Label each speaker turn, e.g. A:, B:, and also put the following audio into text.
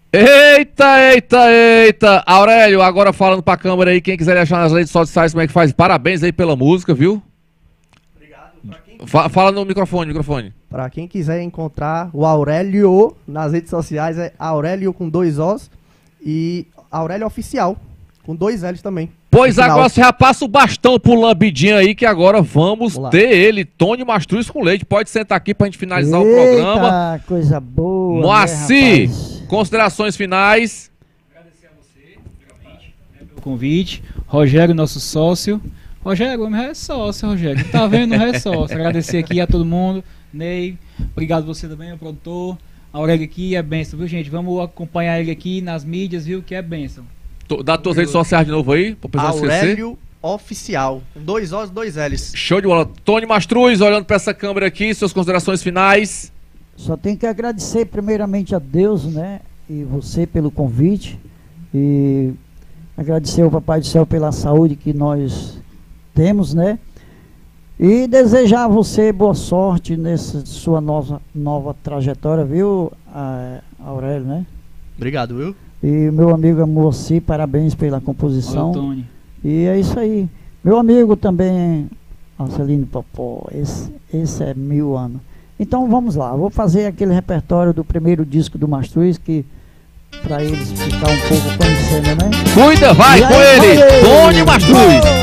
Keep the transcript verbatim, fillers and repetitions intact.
A: Eita, eita, eita. Aurélio, agora falando pra câmera aí, quem quiser achar nas redes sociais, como é que faz? Parabéns aí pela música, viu?
B: Obrigado. Pra quem,
A: Fa- fala no microfone, microfone.
B: pra quem quiser encontrar o Aurélio nas redes sociais, é Aurélio com dois Os e Aurélio Oficial, com dois L's também.
A: Pois
B: No final.
A: agora você já passa o bastão pro Lambidinho aí, que agora vamos
B: Vamos lá.
A: ter ele, Tony Mastruz com leite. Pode sentar aqui pra gente finalizar o
C: Eita,
A: programa.
C: coisa boa.
A: Moacir,
C: né, rapaz?
A: considerações finais.
D: Agradecer a você, primeiramente, né, pelo convite. Rogério, nosso sócio. Rogério, o homem é sócio, Rogério. Tá vendo? É sócio. Agradecer aqui a todo mundo. Ney, obrigado você também, meu produtor. Aurélio aqui é bênção, viu, gente? Vamos acompanhar ele aqui nas mídias, viu? Que é bênção.
A: Tô- Dá tuas redes sociais de novo aí, pro pessoal esquecer.
B: Aurélio Oficial, com dois Os e dois L's.
A: Show de bola. Tony Mastruz, olhando pra essa câmera aqui, suas considerações finais.
C: Só tenho que agradecer primeiramente a Deus, né? E você pelo convite. E agradecer ao Papai do Céu pela saúde que nós temos, né? E desejar a você boa sorte nessa sua nova, nova trajetória, viu, a- Aurélio, né?
B: Obrigado, viu?
C: E meu amigo Moacir, parabéns pela
D: Olha
C: composição.
D: o Tony.
C: E é isso aí. Meu amigo também, Marcelino Popó, esse, esse é mil anos. Então vamos lá, vou fazer aquele repertório do primeiro disco do Mastruz, que para eles ficar um pouco conhecendo, né?
A: Cuida, vai
C: E
A: com
C: aí,
A: ele,
C: vai!
A: Tony Mastruz.